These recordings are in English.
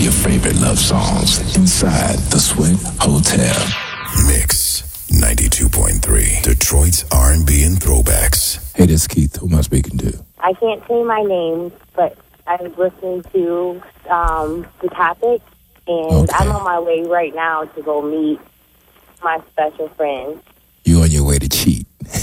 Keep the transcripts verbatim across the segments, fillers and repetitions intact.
your favorite love songs inside the Sweat Hotel. Mix ninety-two point three, Detroit's R and B and throwbacks. Hey, this is Keith. Who am I speaking to? I can't say my name, but I was listening to um, the topic, and Okay. I'm on my way right now to go meet my special friend. You on your way to cheat.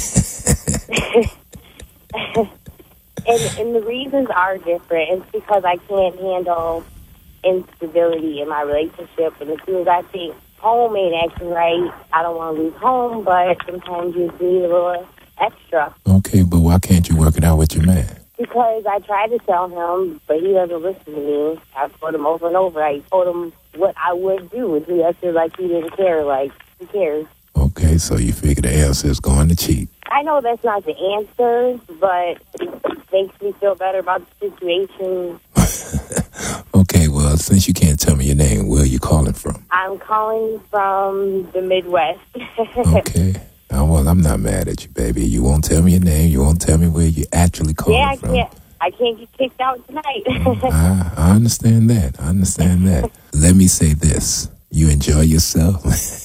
And, and the reasons are different. It's because I can't handle instability in my relationship. And as soon as I think home ain't acting right, I don't want to lose home, but sometimes you need a little extra. Okay, but why can't you work it out with your man? Because I tried to tell him, but he doesn't listen to me. I told him over and over. I told him what I would do, and he acted like he didn't care. Like, who cares? Okay, so you figure the answer is going to cheat. I know that's not the answer, but it makes me feel better about the situation. Okay, well, since you can't tell me your name, where are you calling from? I'm calling from the Midwest. Okay. Uh, well, I'm not mad at you, baby. You won't tell me your name. You won't tell me where you actually calling yeah, I from. can't. I can't get kicked out tonight. I, I understand that. I understand that. Let me say this. You enjoy yourself.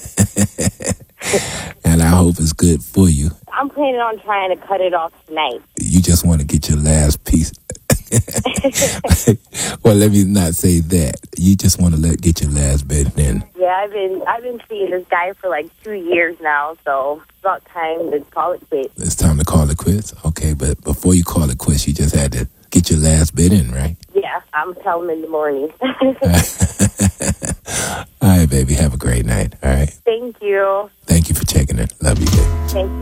And I hope it's good for you. I'm planning on trying to cut it off tonight. You just want to get your last piece. Well, let me not say that. You just want to let get your last bit in. Yeah, I've been I've been seeing this guy for like two years now, so it's about time to call it quits. It's time to call it quits. Okay, but before you call it quits, you just had to get your last bit in, right? Yeah, I'm telling him in the morning. All right, baby. Have a great night. All right. Thank you. Thank you for checking in. Love you, baby. Thank you.